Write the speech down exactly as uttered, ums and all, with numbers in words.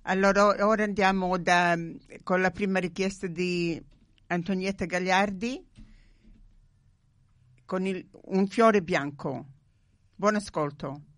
Allora ora andiamo da, con la prima richiesta di Antonietta Gagliardi con il, Un fiore bianco. Buon ascolto.